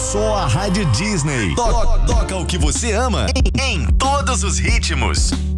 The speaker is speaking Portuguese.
só a Rádio Disney. Toca o que você ama em todos os ritmos.